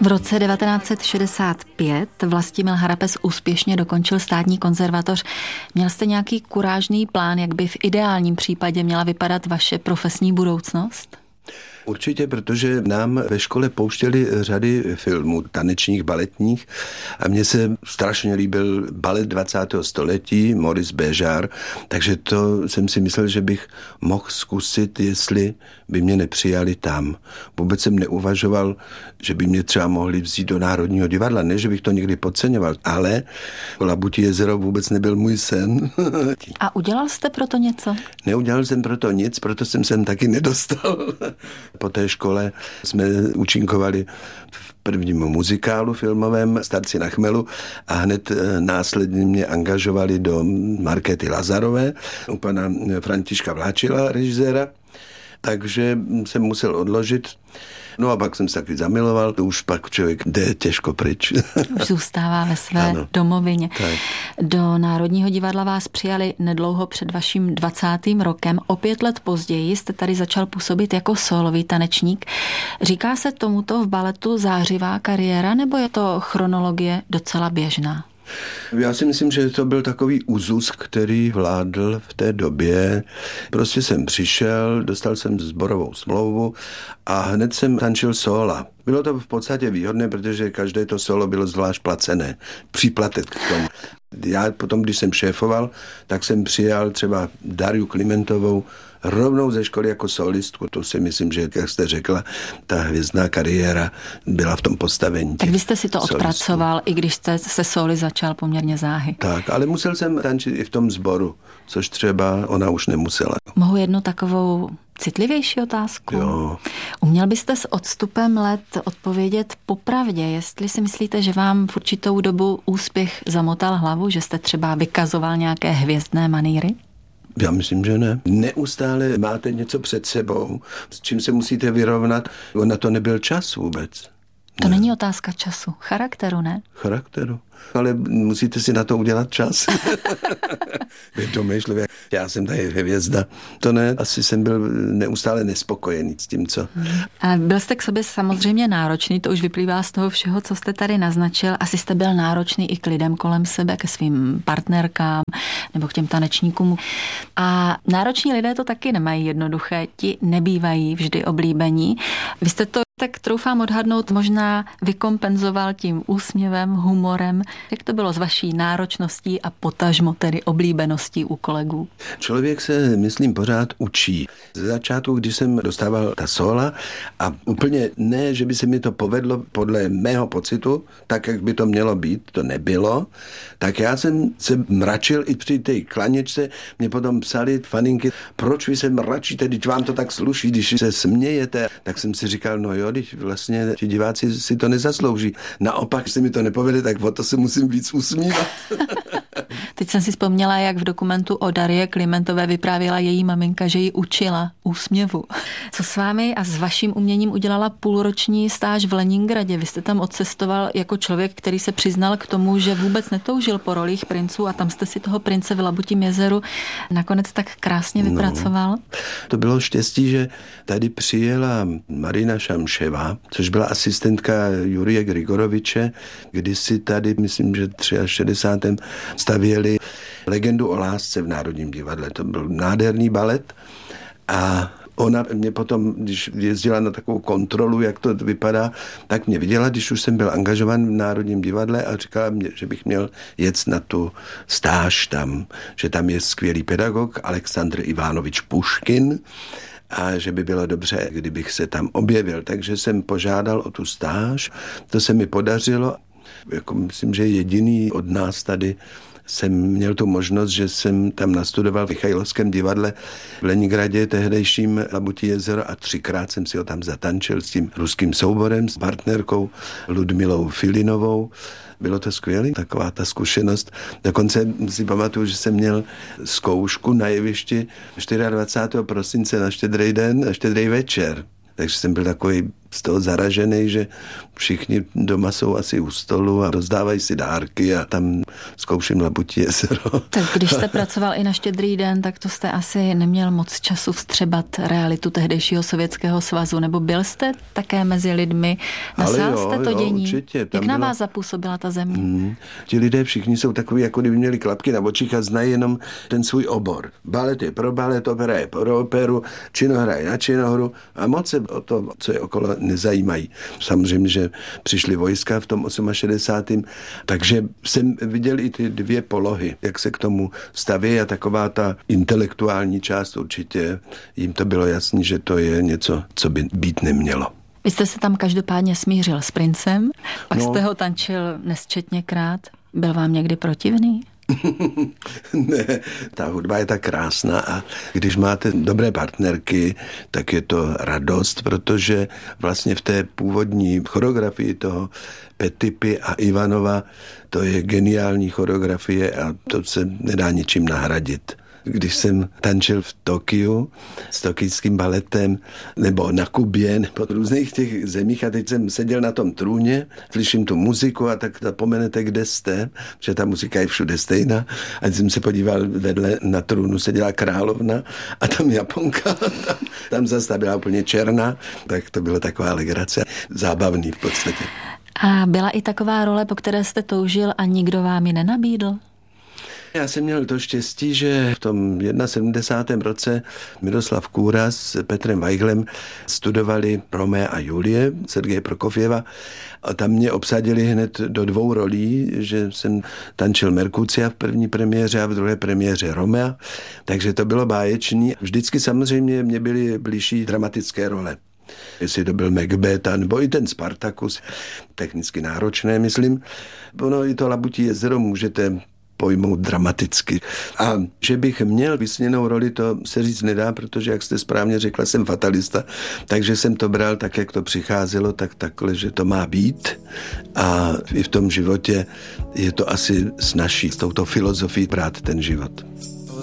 V roce 1965 Vlastimil Harapes úspěšně dokončil státní konzervatoř. Měl jste nějaký kurážný plán, jak by v ideálním případě měla vypadat vaše profesní budoucnost? Určitě, protože nám ve škole pouštěli řady filmů tanečních, baletních a mně se strašně líbil balet 20. století, Maurice Béjart, takže to jsem si myslel, že bych mohl zkusit, jestli by mě nepřijali tam. Vůbec jsem neuvažoval, že by mě třeba mohli vzít do Národního divadla, ne, že bych to někdy podceňoval, ale Labutí jezero vůbec nebyl můj sen. A udělal jste proto něco? Neudělal jsem proto nic, proto jsem sem taky nedostal. Po té škole jsme účinkovali v prvním muzikálu filmovém Starci na chmelu a hned následně mě angažovali do Markéty Lazarové u pana Františka Vláčila, režiséra, takže jsem musel odložit. No a pak jsem se taky zamiloval, to už pak člověk jde těžko pryč. Už zůstává ve své domovině. Tak. Do Národního divadla vás přijali nedlouho před vaším 20. rokem. O 5 let později jste tady začal působit jako sólový tanečník. Říká se tomuto v baletu zářivá kariéra, nebo je to chronologie docela běžná? Já si myslím, že to byl takový úzus, který vládl v té době. Prostě jsem přišel, dostal jsem sborovou smlouvu a hned jsem tančil sóla. Bylo to v podstatě výhodné, protože každé to solo bylo zvlášť placené. Příplatek k tomu. Já potom, když jsem šéfoval, tak jsem přijal třeba Dariu Klimentovou rovnou ze školy jako solistku. To si myslím, že, jak jste řekla, ta hvězdná kariéra byla v tom postavení. Tak vy jste si to odpracoval, i když jste se sóly začal poměrně záhy. Tak, ale musel jsem tančit i v tom sboru, což třeba ona už nemusela. Mohu jednu takovou citlivější otázku? Jo. Uměl byste s odstupem let odpovědět popravdě, jestli si myslíte, že vám v určitou dobu úspěch zamotal hlavu, že jste třeba vykazoval nějaké hvězdné manýry? Já myslím, že ne. Neustále máte něco před sebou, s čím se musíte vyrovnat. Na to nebyl čas vůbec. To není otázka času. Charakteru, ne? Charakteru. Ale musíte si na to udělat čas. Domýšlivě. Já jsem tady hvězda. To ne, asi jsem byl neustále nespokojený s tím, co. A byl jste k sobě samozřejmě náročný, to už vyplývá z toho všeho, co jste tady naznačil. Asi jste byl náročný i k lidem kolem sebe, ke svým partnerkám nebo k těm tanečníkům. A nároční lidé to taky nemají jednoduché, ti nebývají vždy oblíbení. Vy jste to, tak troufám odhadnout, možná vykompenzoval tím úsměvem, humorem. Jak to bylo s vaší náročností a potažmo tedy oblíbeností u kolegů? Člověk se, myslím, pořád učí. Ze začátku, když jsem dostával ta sóla a úplně ne, že by se mi to povedlo podle mého pocitu, tak, jak by to mělo být, to nebylo, tak já jsem se mračil i při té klaněčce. Mě potom psali faninky, proč vy se mračíte, když vám to tak sluší, když se smějete. Tak jsem si říkal, no jo, když vlastně ti diváci si to nezaslouží. Naopak se mi to nepovede, tak o to se musím víc usmívat. Teď jsem si vzpomněla, jak v dokumentu o Darie Klimentové vyprávěla její maminka, že ji učila úsměvu. Co s vámi a s vaším uměním udělala půlroční stáž v Leningradě? Vy jste tam odcestoval jako člověk, který se přiznal k tomu, že vůbec netoužil po rolích princů a tam jste si toho prince v Labutím jezeru nakonec tak krásně vypracoval. No, to bylo štěstí, že tady přijela Marina Šamševa, což byla asistentka Jurije Grigoroviče, kdysi tady, myslím, že 63. stavěli Legendu o lásce v Národním divadle. To byl nádherný balet a ona mě potom, když jezdila na takovou kontrolu, jak to vypadá, tak mě viděla, když už jsem byl angažovan v Národním divadle a říkala mě, že bych měl jet na tu stáž tam, že tam je skvělý pedagog Aleksandr Ivanovič Puškin a že by bylo dobře, kdybych se tam objevil. Takže jsem požádal o tu stáž, to se mi podařilo. Jako myslím, že jediný od nás tady jsem měl tu možnost, že jsem tam nastudoval v Michajlovském divadle v Leningradě, tehdejším Labutí jezero a 3krát jsem si ho tam zatančil s tím ruským souborem, s partnerkou Ludmilou Filinovou. Bylo to skvělé, taková ta zkušenost. Dokonce si pamatuju, že jsem měl zkoušku na jevišti 24. prosince na Štědrý den, na Štědrý večer. Takže jsem byl takový z toho zaražený, že všichni doma jsou asi u stolu a rozdávají si dárky a tam zkouším Labutí jezero. Tak když jste pracoval i na Štědrý den, tak to jste asi neměl moc času vstřebat realitu tehdejšího Sovětského svazu, nebo byl jste také mezi lidmi? Nasál jste to dění? Určitě. Jak na vás zapůsobila ta země? Ti lidé všichni jsou takový, jako kdyby měli klapky na očích a znají jenom ten svůj obor. Balet je pro balet, opera je pro operu, činohra je na činohru a moc se o to, co je okolo, nezajímají. Samozřejmě, že přišly vojska v tom 68. Takže jsem viděl i ty dvě polohy, jak se k tomu staví a taková ta intelektuální část určitě jim to bylo jasný, že to je něco, co by být nemělo. Vy jste se tam každopádně smířil s princem, pak jste ho tančil nesčetněkrát. Byl vám někdy protivný? Ne, ta hudba je tak krásná a když máte dobré partnerky, tak je to radost, protože vlastně v té původní choreografii toho Petipy a Ivanova to je geniální choreografie a to se nedá ničím nahradit. Když jsem tančil v Tokiu s tokijským baletem nebo na Kubě nebo v různých těch zemích a teď jsem seděl na tom trůně, slyším tu muziku a tak zapomenete, kde jste, že ta muzika je všude stejná a jsem se podíval vedle na trůnu, seděla královna a tam Japonka, tam zase byla úplně černá, tak to byla taková legrace, zábavný v podstatě. A byla i taková role, po které jste toužil a nikdo vám ji nenabídl? Já jsem měl to štěstí, že v tom 71. roce Miroslav Kůra s Petrem Weiglem studovali Romea a Julie Sergeje Prokofjeva a tam mě obsadili hned do 2 rolí, že jsem tančil Merkucia v první premiéře a v druhé premiéře Romea, takže to bylo báječný. Vždycky samozřejmě mě byly blížší dramatické role. Jestli to byl Macbeth, nebo i ten Spartacus, technicky náročné, myslím. Ono i to Labutí jezero můžete pojmout dramaticky. A že bych měl vysněnou roli, to se říct nedá, protože, jak jste správně řekla, jsem fatalista, takže jsem to bral tak, jak to přicházelo, tak takhle, že to má být. A i v tom životě je to asi snazší s touto filozofií brát ten život.